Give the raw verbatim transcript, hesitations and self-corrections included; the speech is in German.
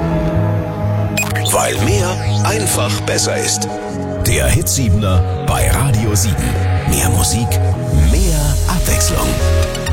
Weil mehr einfach besser ist. Der Hitsiebener bei Radio sieben. Mehr Musik, mehr Abwechslung.